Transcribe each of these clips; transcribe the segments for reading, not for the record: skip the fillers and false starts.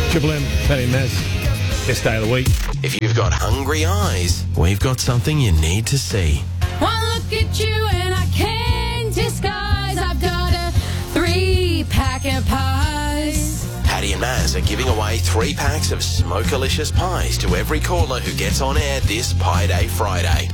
Triple M, Paddy and Maz. Best day of the week. If you've got hungry eyes, we've got something you need to see. One look at you and I can't disguise. I've got a 3-pack of pies. Paddy and Maz are giving away 3 packs of Smokelicious pies to every caller who gets on air this Pie Day Friday.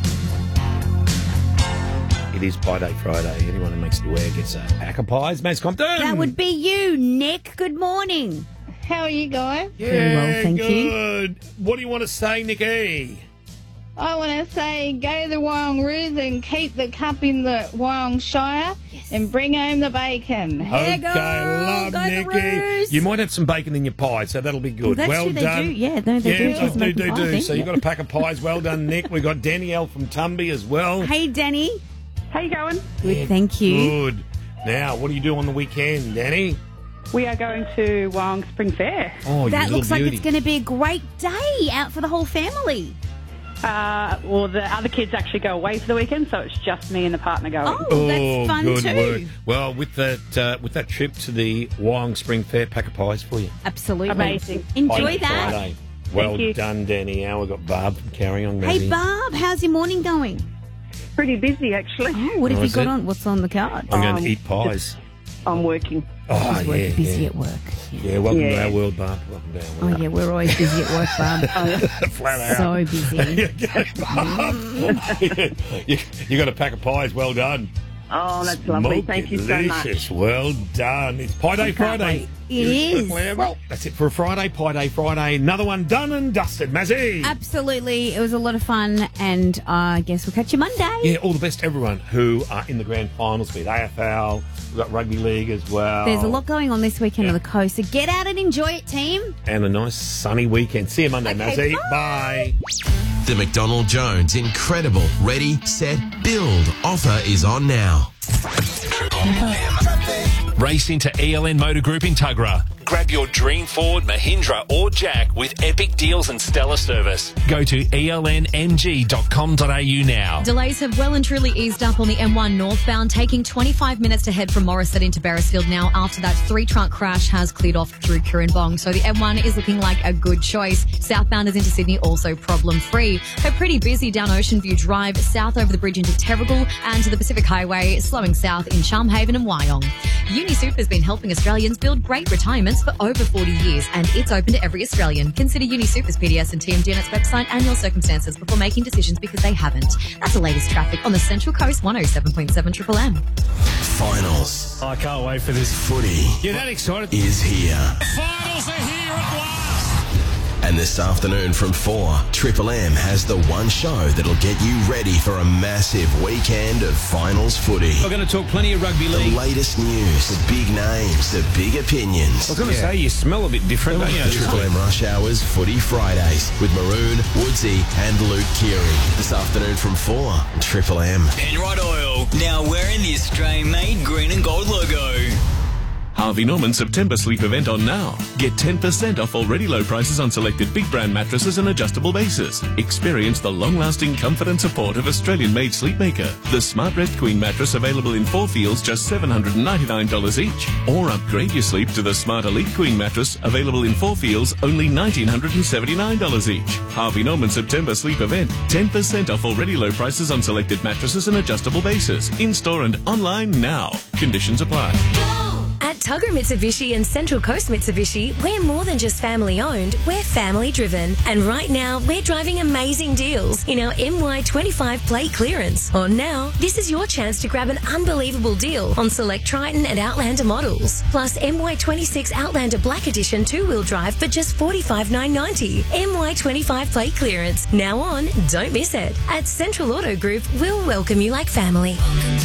It is Pie Day Friday. Anyone who makes it aware gets a pack of pies. Maz Compton. That would be you, Nick. Good morning. How are you guys? Very well, thank you. Good. What do you want to say, Nikki? I want to say go the Wurrungaroos and keep the cup in the Wyong Shire and bring home the bacon. Okay, love go the Nikki. Roos. You might have some bacon in your pie, so that'll be good. That's well true, done. they do. Yeah, no, they do. Just make the pie do. thing. So you've got a pack of pies. Well done, Nick. We've got Danielle from Tumby as well. Hey, Danny. How you going? Good, thank you. Good. Now, what do you do on the weekend, Danny? We are going to Wyong Spring Fair. Oh, That you looks little like beauty. it's going to be a great day out for the whole family. Well, the other kids actually go away for the weekend, so it's just me and the partner going. Oh, that's fun good too. work. Well, with that trip to the Wyong Spring Fair, pack of pies for you. Absolutely. Amazing. Enjoy Friday, that. Friday. Well you. done, Danny. Now we've got Barb from Carry On. Hey, Mazzy. Barb, how's your morning going? Pretty busy, actually. Oh, what have Oh, you is got it? on? What's on the card? I'm going to eat pies. I'm working. Oh, She's yeah, busy yeah. at work. Yeah, welcome to Yeah. our world, Barb. Welcome to our Oh, world. yeah, we're always busy at work, Barb. Flat out. So busy. you got a pack of pies. Well done. Oh, that's lovely. Smoky Thank you so much. delicious. Well done. It's Pie Day Friday. wait. It is. Well, that's it for a Friday. Pie Day Friday. Another one done and dusted. Mazzy. Absolutely. It was a lot of fun, and I guess we'll catch you Monday. Yeah, all the best to everyone who are in the grand finals, be it AFL, we've got rugby league as well. There's a lot going on this weekend Yeah. on the coast, so get out and enjoy it, team. And a nice sunny weekend. See you Monday, Okay, Mazzy. Bye. The McDonald Jones Incredible Ready, Set, Build offer is on now. Race into ELN Motor Group in Tuggerah. Grab your dream Ford, Mahindra or Jack with epic deals and stellar service. Go to elnmg.com.au now. Delays have well and truly eased up on the M1 northbound, taking 25 minutes to head from Morisset into Beresfield now after that 3-trunk crash has cleared off through Kirrinbong. So the M1 is looking like a good choice. Southbounders into Sydney also problem-free. They're pretty busy down Ocean View Drive, south over the bridge into Terrigal and to the Pacific Highway, slowing south in Charmhaven and Wyong. UniSuper has been helping Australians build great retirements for over 40 years, and it's open to every Australian. Consider UniSuper's PDS and TMD on its website and your circumstances before making decisions, because they haven't. That's the latest traffic on the Central Coast 107.7 Triple M. Finals. I can't wait for this. Footy You're that excited? is here. Finals are here at last. And this afternoon from 4, Triple M has the one show that'll get you ready for a massive weekend of finals footy. We're going to talk plenty of rugby The league. latest news, the big names, the big opinions. I was going to say, you smell a bit different, don't you? The Triple M Rush Hours Footy Fridays with Maroon, Woodsy and Luke Keary. This afternoon from 4, Triple M. Penrite Oil, now wearing the Australian-made green and gold logo. Harvey Norman September sleep event on now. Get 10% off already low prices on selected big brand mattresses and adjustable bases. Experience the long-lasting comfort and support of Australian-made Sleepmaker. The Smart Rest Queen mattress available in 4 fields, just $799 each. Or upgrade your sleep to the Smart Elite Queen mattress available in 4 fields, only $1,979 each. Harvey Norman September sleep event. 10% off already low prices on selected mattresses and adjustable bases. In-store and online now. Conditions apply. At Tuggerah Mitsubishi and Central Coast Mitsubishi, we're more than just family owned, we're family driven. And right now, we're driving amazing deals in our MY25 plate clearance. On now, this is your chance to grab an unbelievable deal on select Triton and Outlander models. Plus MY26 Outlander Black Edition 2-wheel drive for just $45,990. MY25 plate clearance. Now on, don't miss it. At Central Auto Group, we'll welcome you like family.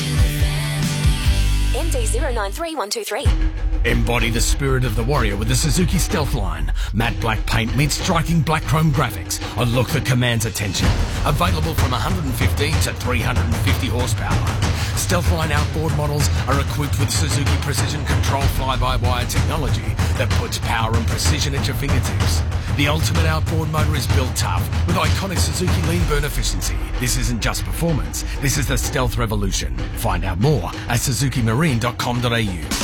MD093123. Embody the spirit of the warrior with the Suzuki Stealth line. Matte black paint meets striking black chrome graphics. A look that commands attention. Available from 115 to 350 horsepower. Stealth line outboard models are equipped with Suzuki Precision Control fly-by-wire technology that puts power and precision at your fingertips. The ultimate outboard motor is built tough with iconic Suzuki lean burn efficiency. This isn't just performance, this is the Stealth revolution. Find out more at suzukimarine.com.au.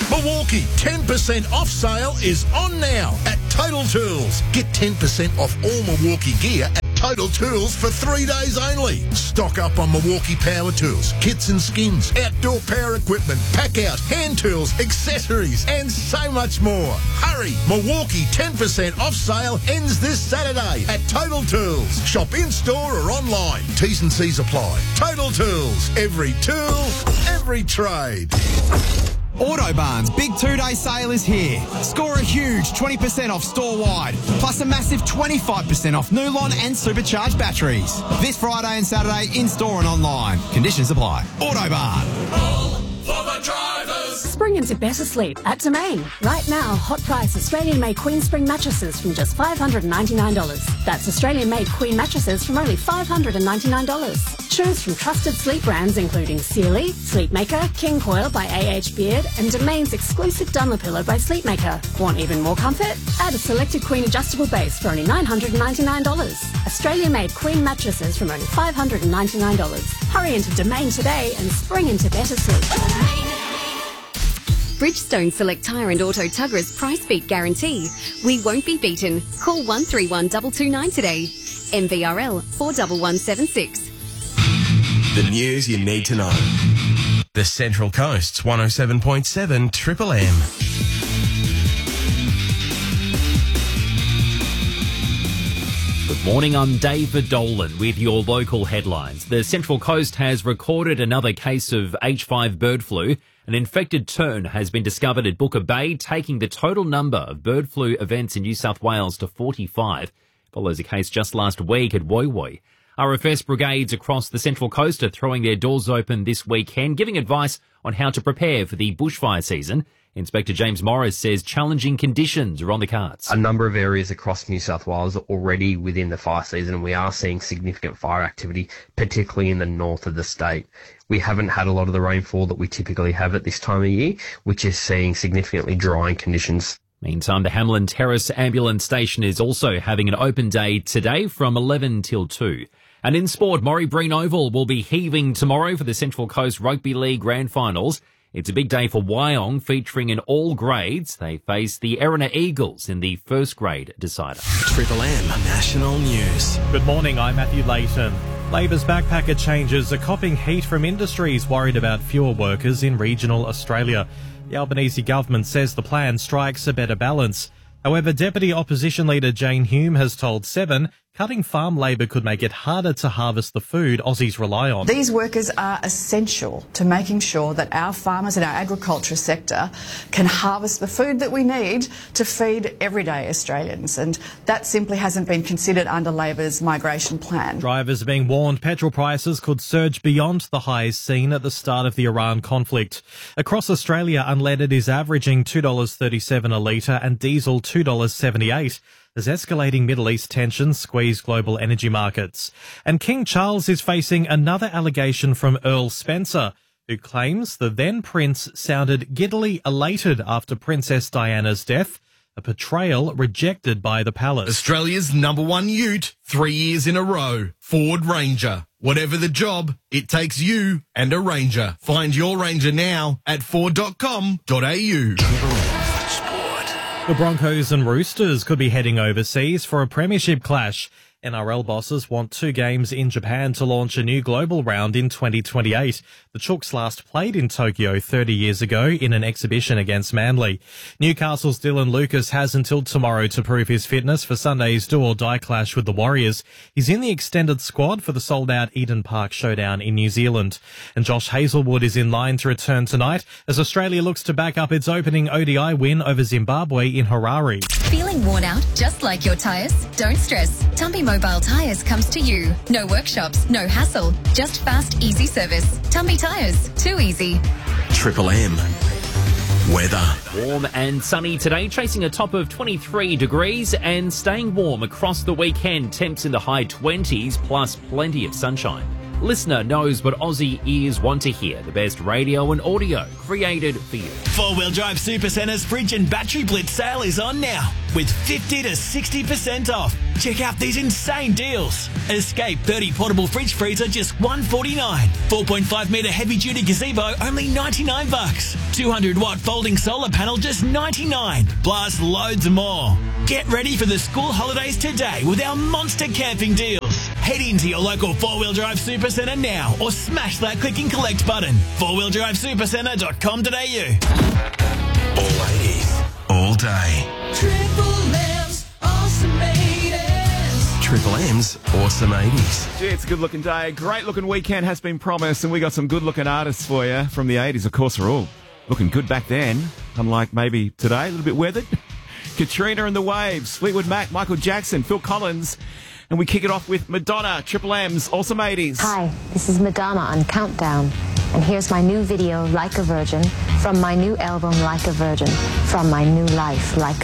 Milwaukee 10% off sale is on now at Total Tools. Get 10% off all Milwaukee gear at Total Tools for 3 days only. Stock up on Milwaukee power tools, kits and skins, outdoor power equipment, pack out, hand tools, accessories, and so much more. Hurry! Milwaukee 10% off sale ends this Saturday at Total Tools. Shop in-store or online. T's and C's apply. Total Tools. Every tool, every trade. Autobarn's big 2-day sale is here. Score a huge 20% off store-wide, plus a massive 25% off Nulon and supercharged batteries. This Friday and Saturday in-store and online. Conditions apply. Autobarn. Spring into better sleep at Domain. Right now, hot price Australian-made Queen Spring mattresses from just $599. That's Australian-made Queen mattresses from only $599. Choose from trusted sleep brands including Sealy, Sleepmaker, King Coil by A.H. Beard, and Domain's exclusive Dunlopillow by Sleepmaker. Want even more comfort? Add a selected Queen adjustable base for only $999. Australian-made Queen mattresses from only $599. Hurry into Domain today and spring into better sleep. Bridgestone Select Tyre and Auto Tugger's price beat guarantee. We won't be beaten. Call 131 229 today. MVRL 41176. The news you need to know. The Central Coast's 107.7 Triple M. Good morning, I'm David Dolan with your local headlines. The Central Coast has recorded another case of H5 bird flu. An infected tern has been discovered at Booker Bay, taking the total number of bird flu events in New South Wales to 45. Follows a case just last week at Woy Woy. RFS brigades across the Central Coast are throwing their doors open this weekend, giving advice on how to prepare for the bushfire season. Inspector James Morris says challenging conditions are on the cards. A number of areas across New South Wales are already within the fire season, and we are seeing significant fire activity, particularly in the north of the state. We haven't had a lot of the rainfall that we typically have at this time of year, which is seeing significantly drying conditions. Meantime, the Hamlin Terrace Ambulance Station is also having an open day today from 11 till 2. And in sport, Morrie Breen Oval will be heaving tomorrow for the Central Coast Rugby League Grand Finals. It's a big day for Wyong, featuring in all grades. They face the Erina Eagles in the first grade decider. Triple M National News. Good morning, I'm Matthew Layton. Labor's backpacker changes are copping heat from industries worried about fewer workers in regional Australia. The Albanese government says the plan strikes a better balance. However, Deputy Opposition Leader Jane Hume has told Seven cutting farm labour could make it harder to harvest the food Aussies rely on. These workers are essential to making sure that our farmers and our agriculture sector can harvest the food that we need to feed everyday Australians, and that simply hasn't been considered under Labor's migration plan. Drivers are being warned petrol prices could surge beyond the highs seen at the start of the Iran conflict. Across Australia, unleaded is averaging $2.37 a litre and diesel $2.78. As escalating Middle East tensions squeeze global energy markets. And King Charles is facing another allegation from Earl Spencer, who claims the then prince sounded giddily elated after Princess Diana's death, a portrayal rejected by the palace. Australia's #1 ute, 3 years in a row, Ford Ranger. Whatever the job, it takes you and a Ranger. Find your Ranger now at Ford.com.au. The Broncos and Roosters could be heading overseas for a premiership clash. NRL bosses want 2 games in Japan to launch a new global round in 2028. The Chooks last played in Tokyo 30 years ago in an exhibition against Manly. Newcastle's Dylan Lucas has until tomorrow to prove his fitness for Sunday's do-or-die clash with the Warriors. He's in the extended squad for the sold-out Eden Park showdown in New Zealand. And Josh Hazlewood is in line to return tonight as Australia looks to back up its opening ODI win over Zimbabwe in Harare. Feeling worn out, just like your tyres? Don't stress. Tumpy Mobile Tyres comes to you. No workshops, no hassle, just fast, easy service. Tumpy Tyres, too easy. Triple M. Weather. Warm and sunny today, chasing a top of 23 degrees and staying warm across the weekend. Temps in the high 20s, plus plenty of sunshine. Listener knows what Aussie ears want to hear. The best radio and audio created for you. Four-wheel drive Supercenter's fridge and battery blitz sale is on now with 50 to 60% off. Check out these insane deals. Escape 30 portable fridge freezer just $149. 4.5 metre heavy duty gazebo only $99. 200 watt folding solar panel just $99. Plus loads more. Get ready for the school holidays today with our monster camping deals. Head into your local four-wheel drive Supercentre now or smash that click and collect button. fourwheeldrivesupercentre.com.au. All 80s, all day. Triple M's Awesome 80s. Triple M's Awesome 80s. Gee, it's a good-looking day. A great-looking weekend has been promised, and we got some good-looking artists for you from the 80s. Of course, they're all looking good back then, unlike maybe today, a little bit weathered. Katrina and the Waves, Fleetwood Mac, Michael Jackson, Phil Collins. And we kick it off with Madonna, Triple M's Awesome 80s. Hi, this is Madonna on Countdown. And here's my new video, Like a Virgin, from my new album, Like a Virgin, from my new life, Like a